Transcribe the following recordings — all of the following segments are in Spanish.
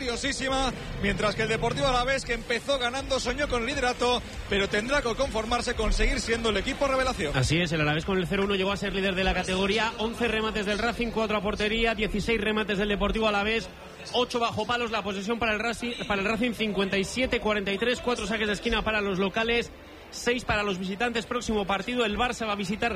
laboriosísima, mientras que el Deportivo Alavés, que empezó ganando, soñó con el liderato, pero tendrá que conformarse con seguir siendo el equipo revelación. Así es, el Alavés con el 0-1 llegó a ser líder de la categoría, 11 remates del Racing, 4 a portería, 16 remates del Deportivo Alavés, 8 bajo palos, la posesión para el Racing 57-43, 4 saques de esquina para los locales, 6 para los visitantes. Próximo partido el Racing va a visitar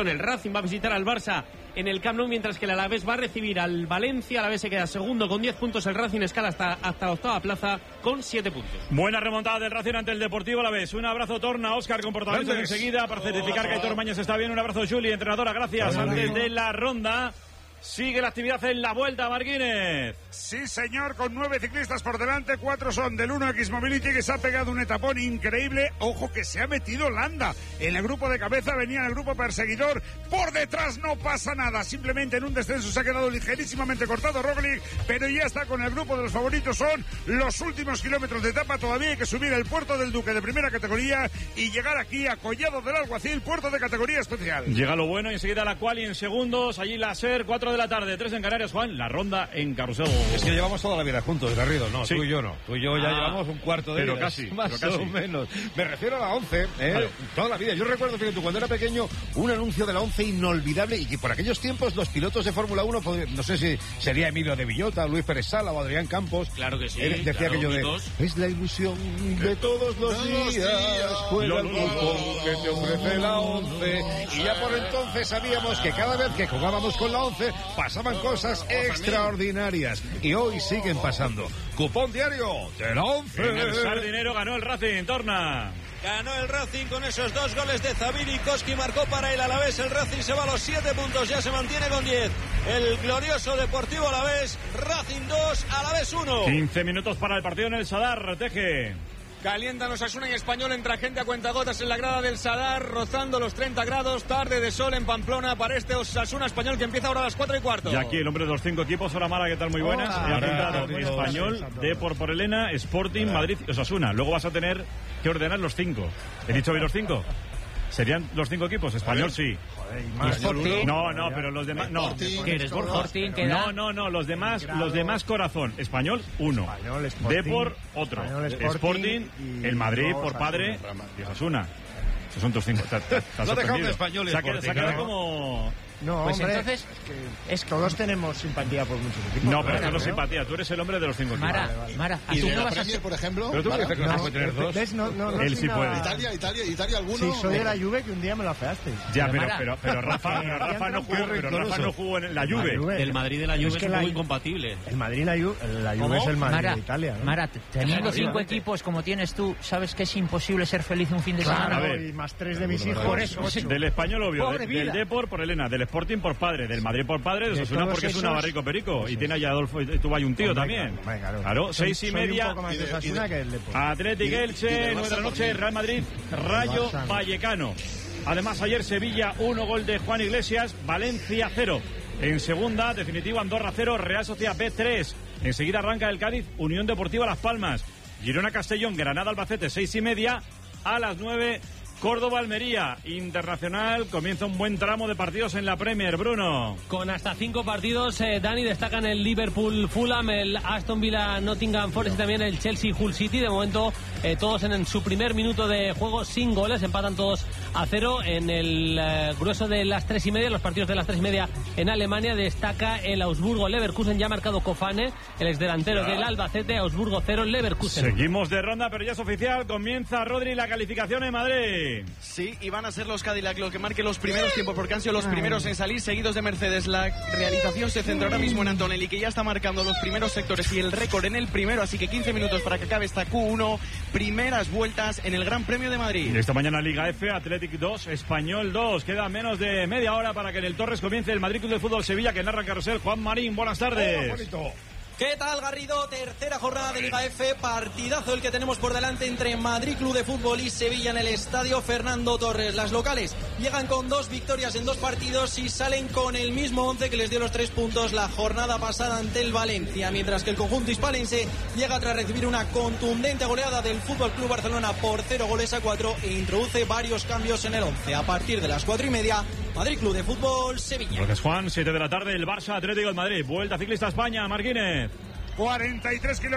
al Barça en el Camp Nou, mientras que el Alavés va a recibir al Valencia. El Alavés se queda segundo con 10 puntos, el Racing escala hasta la octava plaza con 7 puntos. Buena remontada del Racing ante el Deportivo Alavés. Un abrazo, Torna, Óscar, comportamiento enseguida para certificar que Aitor Mañas está bien. Un abrazo, Juli, entrenadora, gracias. Antes de la ronda sigue la actividad en la Vuelta, Marquínez. Sí, señor, con 9 ciclistas por delante, 4 son del 1X Mobility, que se ha pegado un etapón increíble. Ojo que se ha metido Landa. En el grupo de cabeza venía el grupo perseguidor. Por detrás no pasa nada. Simplemente en un descenso se ha quedado ligerísimamente cortado Roglic, pero ya está con el grupo de los favoritos. Son los últimos kilómetros de etapa. Todavía hay que subir el Puerto del Duque de primera categoría y llegar aquí a Collado del Alguacil, puerto de categoría especial. Llega lo bueno y enseguida la quali en segundos. Allí la SER, 4 de la tarde, 3 en Canarias, Juan. La ronda en Carrusel. Es que llevamos toda la vida juntos, Garrido. No, sí. Tú y yo no. Tú y yo ya llevamos un cuarto de pero vida. casi, más pero casi. o menos. Me refiero a la 11, Vale. Toda la vida. Yo recuerdo, fíjate, cuando era pequeño, un anuncio de la 11 inolvidable, y que por aquellos tiempos los pilotos de Fórmula 1, no sé si sería Emilio de Villota, Luis Pérez Sala o Adrián Campos. Claro que sí. Decía claro, aquello mitos. de: es la ilusión de todos los días, juega el fútbol que te ofrece la 11. Y ya por entonces sabíamos que cada vez que jugábamos con la 11 pasaban cosas extraordinarias, y hoy siguen pasando. Cupón diario de la 11. En el Sardinero ganó el Racing, Torna. Ganó el Racing con esos 2 goles de Zabiri. Koski marcó para el Alavés. El Racing se va a los 7 puntos, ya se mantiene con 10. El glorioso Deportivo Alavés. Racing 2, Alavés 1. 15 minutos para el partido en el Sadar, Teje. Calientan los Osasuna y Español, entra gente a cuentagotas en la grada del Sadar, rozando los 30 grados, tarde de sol en Pamplona para este Osasuna Español que empieza ahora a las 4:15. Y aquí el hombre de los 5 equipos, hola Mara, ¿qué tal? Muy buenas. He apuntado Español, Depor por Elena, Sporting, Madrid y Osasuna. Luego vas a tener que ordenar los 5. ¿He dicho bien los 5? ¿Serían los 5 equipos? Español sí. No, pero los demás no. ¿Qué eres, Borja? No, los demás corazón. Español 1. Depor otro. Sporting, el Madrid por padre y Osasuna. Esos son tus 5. No dejamos de Español y se Sporting, ha quedado ¿no? como... No, pues hombre, entonces es que todos tenemos simpatía por muchos equipos. No, pero no simpatía. Tú eres el hombre de los 5 equipos. Mara, ¿Y tú de no la vas a Premier, ser... por ejemplo? Pero tú Mara? dices que no puede tener 2. ¿Ves? No Él soy sí nada- puede. Italia, ¿alguno? Sí, soy de la Juve, que un día me lo afeaste. Ya, Mara. pero Rafa no jugó en la Juve. El Madrid de la Juve es que un la- poco incompatible. El Madrid, la Juve es el Madrid de Italia, ¿no? Mara, teniendo Claro, 5 equipos como tienes tú, ¿sabes que es imposible ser feliz un fin de semana? A Claro, ver. y más 3 de mis hijos. Por eso. Del Español, obvio. Pobre Del vida. Depor por Elena. Del Sporting por padre. Del Madrid por padre. De De Osasuna todos porque es un esos- navarrico perico. Y tiene allá Adolfo. Y tú hay un tío Hombre, también. claro. Claro, 6:30. Un poco más de Osasuna que el Depor. Atlético Y del Elche, Barça 9 de la noche, también. Real Madrid, Rayo Barça. Vallecano. Además, ayer Sevilla 1, gol de Juan Iglesias, Valencia 0. En segunda, definitivo, Andorra 0, Real Sociedad B 3. Enseguida arranca el Cádiz, Unión Deportiva Las Palmas. Girona Castellón, Granada Albacete, 6:30. A las 9, Córdoba Almería. Internacional, comienza un buen tramo de partidos en la Premier, Bruno. Con hasta 5 partidos, Dani, destacan el Liverpool Fulham, el Aston Villa Nottingham Forest y también el Chelsea Hull City. De momento, todos en su primer minuto de juego sin goles, empatan todos a 0. En el grueso de las 3:30, los partidos de las 3:30 en Alemania, destaca el Augsburgo Leverkusen, ya ha marcado Kofane, el exdelantero del Albacete. Augsburgo 0, Leverkusen. Seguimos de ronda, pero ya es oficial, comienza Rodri la calificación en Madrid. Sí, y van a ser los Cadillac los que marquen los primeros tiempos, porque han sido los primeros en salir, seguidos de Mercedes. La realización se centra ahora mismo en Antonelli, que ya está marcando los primeros sectores y el récord en el primero, así que 15 minutos para que acabe esta Q1. Primeras vueltas en el Gran Premio de Madrid. Esta mañana Liga F, Athletic 2, Español 2. Queda menos de media hora para que en el Torres comience el Madrid Club de Fútbol Sevilla, que narra Carrusel. Juan Marín, buenas tardes. ¿Qué tal, Garrido? Tercera jornada de Liga F, partidazo el que tenemos por delante entre Madrid Club de Fútbol y Sevilla en el estadio Fernando Torres. Las locales llegan con 2 victorias en 2 partidos y salen con el mismo 11 que les dio los 3 puntos la jornada pasada ante el Valencia, mientras que el conjunto hispalense llega tras recibir una contundente goleada del Fútbol Club Barcelona por 0-4 e introduce varios cambios en el 11. A partir de las 4:30, Madrid Club de Fútbol Sevilla. Gracias, Juan. 7 de la tarde, el Barça Atlético de Madrid. Vuelta ciclista a España, Marquínez. 43 kilómetros.